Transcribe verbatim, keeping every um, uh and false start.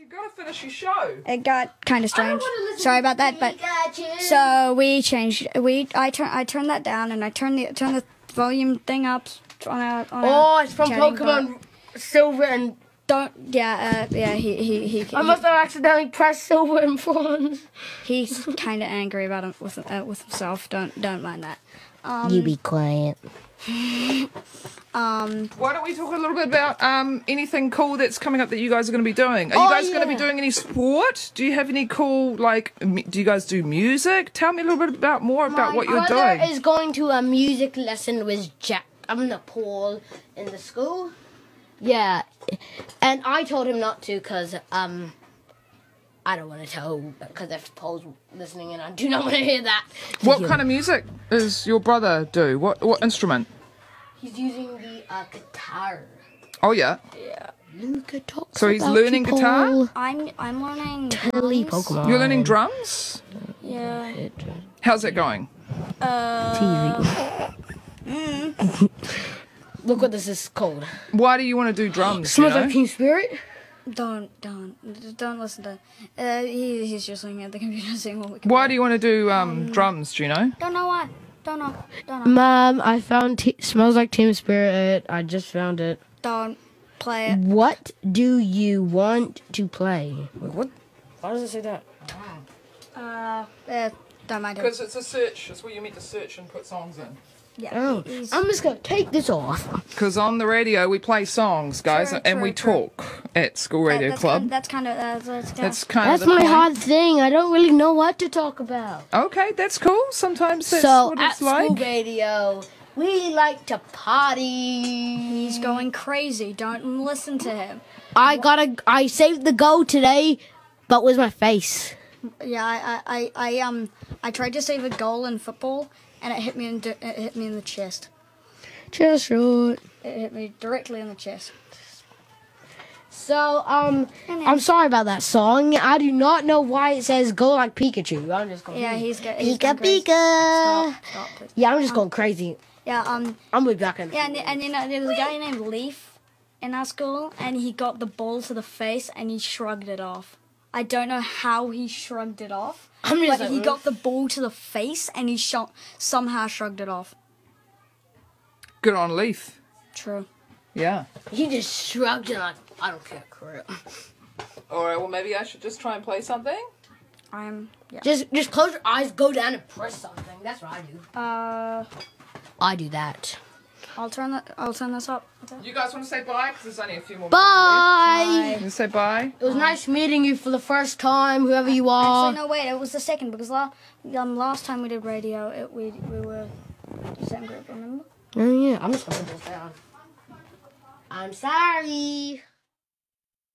gotta finish your show. It got kind of strange. listen Sorry to about that, but Pikachu. so we changed. We I turn I turned that down and I turned the turn the volume thing up on our. On Oh, our it's from chatting, Pokemon Silver and... but Don't yeah uh, yeah he he he. I must have accidentally pressed Silver and Bronze. he he's kind of angry about him with uh, with himself. Don't don't mind that. Um, You be quiet. um Why don't we talk a little bit about um anything cool that's coming up that you guys are going to be doing? Are you Oh, guys going to be yeah. doing any sport? Do you have any cool like? m- Do you guys do music? Tell me a little bit about more about what you're My brother doing. is going to a music lesson with Jack. I'm in the Paul in the school. Yeah, and I told him not to because um, I don't want to tell because if Paul's listening and I do not want to hear that. What kind of music does your brother do? What what instrument? He's using the uh, guitar. Oh yeah. Yeah. Luca talks So he's about learning you, guitar? Paul. I'm I'm learning Telly drums. Pokemon. You're learning drums. Yeah. How's it going? Uh, Look what this is called. Why do you want to do drums? You Smells know? like Team Spirit. don't don't don't listen to. Uh, he, he's just looking at the computer saying what we can. Why do you want to do um, drums? Do you know? Don't know why. Don't know. Don't know. Mom, I found t- Smells Like Team Spirit. I just found it. Don't play it. What do you want to play? Wait, what? Why does it say that? Uh, uh don't mind him. Because it's a search. It's where you meet to search and put songs in. Yeah. Oh, he's- I'm just gonna take this off. Because on the radio we play songs, guys, True, and true, we true. talk at School that- Radio that's Club. Kind, that's kind of that's, that's, kind That's kind That's of the my point. hard thing. I don't really know what to talk about. Okay, that's cool. Sometimes that's so what at it's school like. radio, we like to party. He's going crazy. Don't listen to him. I got a. I saved the goal today, but with my face. Yeah, I, I, I, I um, I tried to save a goal in football, and it hit me in, di- it hit me in the chest. Just short. It hit me directly in the chest. So um, I'm sorry about that song. I do not know why it says "Go Like Pikachu." I'm just going. Yeah, he's got. He's Pika gone crazy. Pika. Stop, stop, please. Yeah, I'm just going crazy. Yeah, um, I'm be back in. yeah, and, and you know, there was a guy named Leaf in our school, and he got the ball to the face, and he shrugged it off. I don't know how he shrugged it off, I'm just but like, he got the ball to the face, and he shot somehow shrugged it off. Good on Leaf. True. Yeah. He just shrugged and like, I don't care, crap. All right. Well, maybe I should just try and play something. I'm. Yeah. Just, just close your eyes, go down and press something. That's what I do. Uh, I do that. I'll turn that. I'll turn this up. Okay. You guys want to say bye? Because there's only a few more. Bye. minutes left. You say bye. It was nice meeting you for the first time, whoever you are. Actually, no, wait. It was the second because la- um, last time we did radio, it, we we were the same group. Remember? Oh yeah, I'm just gonna put this down. I'm sorry.